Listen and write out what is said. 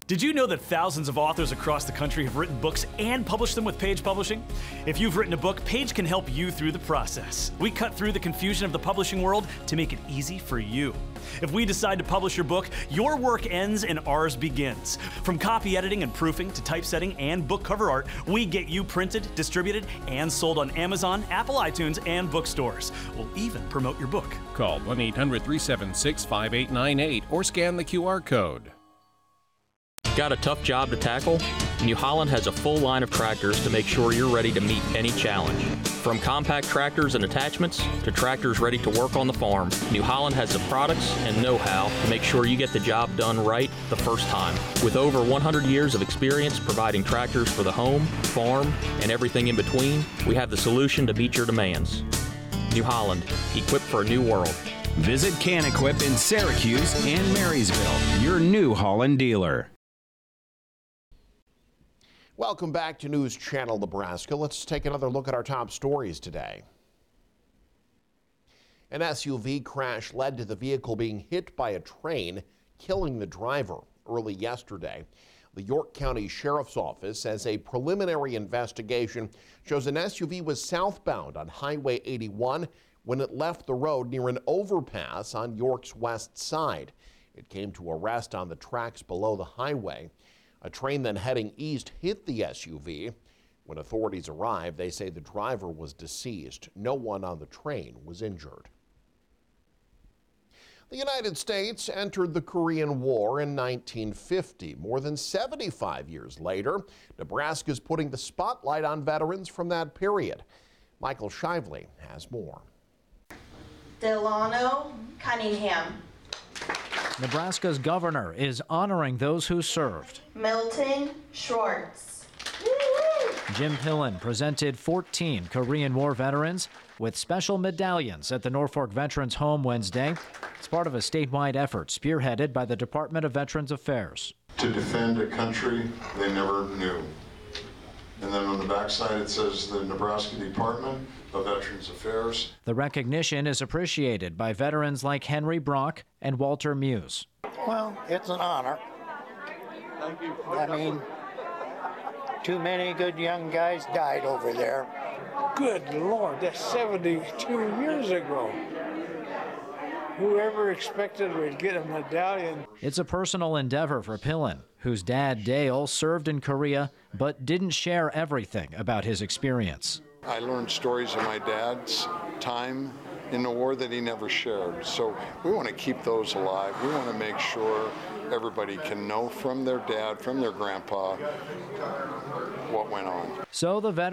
Did you know that thousands of authors across the country have written books and published them with Page Publishing? If you've written a book, Page can help you through the process. We cut through the confusion of the publishing world to make it easy for you. If we decide to publish your book, your work ends and ours begins. From copy editing and proofing to typesetting and book cover art, we get you printed, distributed, and sold on Amazon, Apple iTunes, and bookstores. We'll even promote your book. Call 1-800-376-5898 or scan the QR code. Got a tough job to tackle? New Holland has a full line of tractors to make sure you're ready to meet any challenge. From compact tractors and attachments to tractors ready to work on the farm, New Holland has the products and know-how to make sure you get the job done right the first time. With over 100 years of experience providing tractors for the home, farm, and everything in between, we have the solution to meet your demands. New Holland, equipped for a new world. Visit CanEquip in Syracuse and Marysville, your New Holland dealer. Welcome back to News Channel Nebraska. Let's take another look at our top stories today. An SUV crash led to the vehicle being hit by a train, killing the driver early yesterday. The York County Sheriff's Office says a preliminary investigation shows an SUV was southbound on Highway 81 when it left the road near an overpass on York's west side. It came to a rest on the tracks below the highway. A train then heading east hit the SUV. When authorities arrived, they say the driver was deceased. No one on the train was injured. The United States entered the Korean War in 1950. More than 75 years later, Nebraska is putting the spotlight on veterans from that period. Michael Shively has more. Delano Cunningham. Nebraska's governor is honoring those who served. Milton Schwartz. Jim Pillen presented 14 Korean War veterans with special medallions at the Norfolk Veterans Home Wednesday. It's part of a statewide effort spearheaded by the Department of Veterans Affairs. To defend a country they never knew. And then on the backside it says the Nebraska Department of Veterans Affairs. The recognition is appreciated by veterans like Henry Brock and Walter Muse. Well, it's an honor. I mean, too many good young guys died over there. Good Lord, that's 72 years ago. Whoever expected we'd get a medallion. It's a personal endeavor for Pillen, whose dad Dale served in Korea but didn't share everything about his experience. I learned stories of my dad's time in the war that he never shared. So we want to keep those alive. We want to make sure everybody can know from their dad, from their grandpa, what went on. So the veteran